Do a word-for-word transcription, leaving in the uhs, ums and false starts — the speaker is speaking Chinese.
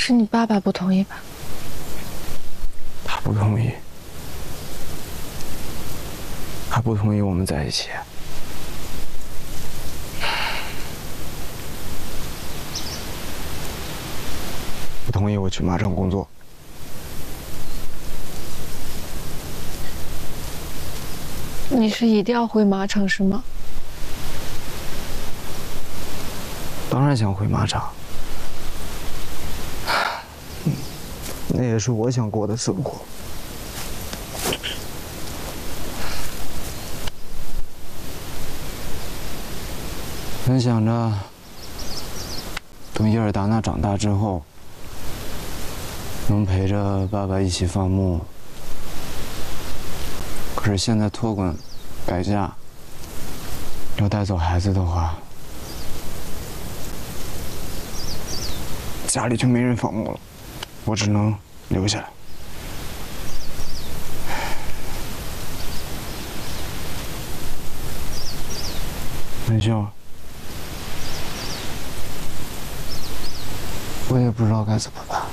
是你爸爸不同意吧？ 他不同意，他不同意我们在一起。不同意我去马城工作。 你是一定要回马城是吗？ 当然想回马场，那也是我想过的生活。本想着等伊尔达娜长大之后，能陪着爸爸一起放牧。可是现在托管、改嫁，要带走孩子的话，家里就没人放牧了，我只能留下来。文秀，我也不知道该怎么办。